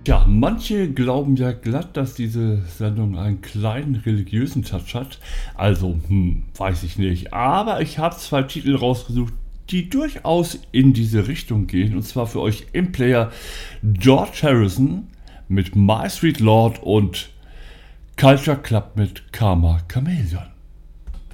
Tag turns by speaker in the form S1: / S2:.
S1: Ja, manche glauben ja glatt, dass diese Sendung einen kleinen religiösen Touch hat. Also, weiß ich nicht. Aber ich habe zwei Titel rausgesucht, die durchaus in diese Richtung gehen. Und zwar für euch im Player George Harrison mit My Sweet Lord und Culture Club mit Karma Chameleon.